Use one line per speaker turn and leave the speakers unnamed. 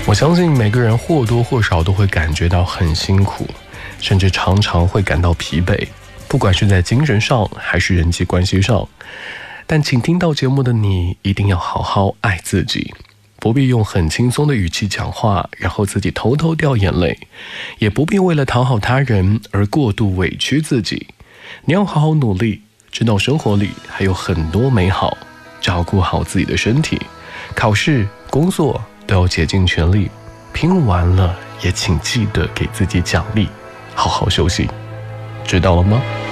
我相信每个人或多或少都会感觉到很辛苦，甚至常常会感到疲惫，不管是在精神上还是人际关系上。但请听到节目的你一定要好好爱自己，不必用很轻松的语气讲话，然后自己偷偷掉眼泪，也不必为了讨好他人而过度委屈自己。你要好好努力，知道生活里还有很多美好，照顾好自己的身体，考试工作都要竭尽全力，拼完了也请记得给自己奖励，好好休息，知道了吗？